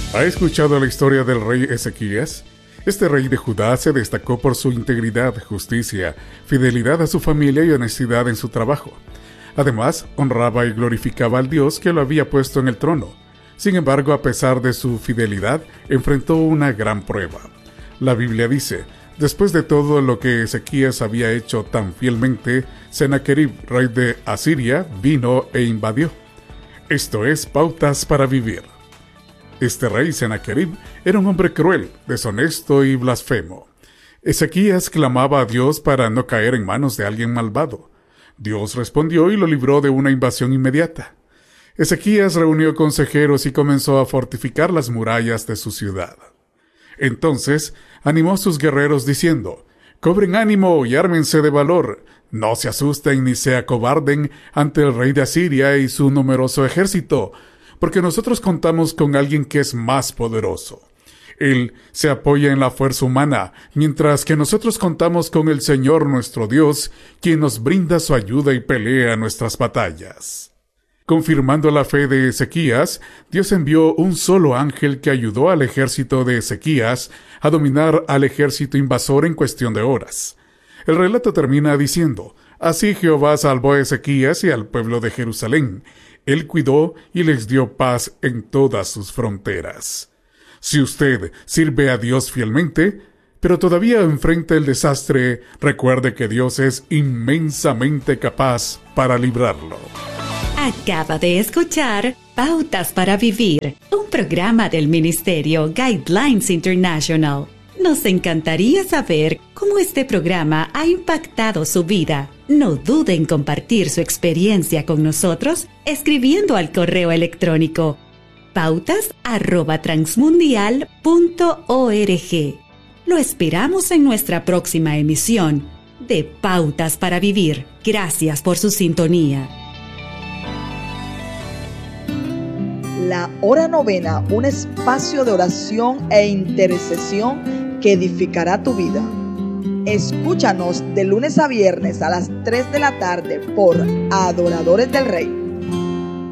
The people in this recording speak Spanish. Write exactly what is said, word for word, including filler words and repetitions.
¿Ha escuchado la historia del rey Ezequías? Este rey de Judá se destacó por su integridad, justicia, fidelidad a su familia y honestidad en su trabajo. Además, honraba y glorificaba al Dios que lo había puesto en el trono. Sin embargo, a pesar de su fidelidad, enfrentó una gran prueba. La Biblia dice: después de todo lo que Ezequías había hecho tan fielmente, Sennacherib, rey de Asiria, vino e invadió. Esto es Pautas para Vivir. Este rey Sennacherib era un hombre cruel, deshonesto y blasfemo. Ezequías clamaba a Dios para no caer en manos de alguien malvado. Dios respondió y lo libró de una invasión inmediata. Ezequías reunió consejeros y comenzó a fortificar las murallas de su ciudad. Entonces animó a sus guerreros diciendo: «Cobren ánimo y ármense de valor. No se asusten ni se acobarden ante el rey de Asiria y su numeroso ejército, porque nosotros contamos con alguien que es más poderoso. Él se apoya en la fuerza humana, mientras que nosotros contamos con el Señor nuestro Dios, quien nos brinda su ayuda y pelea nuestras batallas». Confirmando la fe de Ezequías, Dios envió un solo ángel que ayudó al ejército de Ezequías a dominar al ejército invasor en cuestión de horas. El relato termina diciendo: «Así Jehová salvó a Ezequías y al pueblo de Jerusalén. Él cuidó y les dio paz en todas sus fronteras». Si usted sirve a Dios fielmente, pero todavía enfrenta el desastre, recuerde que Dios es inmensamente capaz para librarlo. Acaba de escuchar Pautas para Vivir, un programa del Ministerio Guidelines International. Nos encantaría saber cómo este programa ha impactado su vida. No dude en compartir su experiencia con nosotros escribiendo al correo electrónico pautas arroba transmundial punto org. Lo esperamos en nuestra próxima emisión de Pautas para Vivir. Gracias por su sintonía. La hora novena, un espacio de oración e intercesión que edificará tu vida. Escúchanos de lunes a viernes a las tres de la tarde por Adoradores del Rey.